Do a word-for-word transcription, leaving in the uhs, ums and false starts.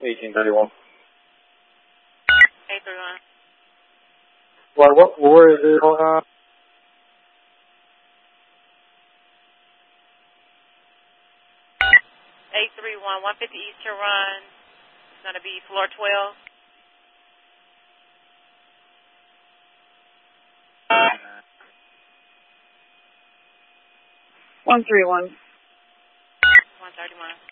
eighteen thirty-one. eight thirty-one. What, what, where is it going on? eight three one, one fifty Eastern Run. It's going to be floor twelve. one three one. one thirty-one.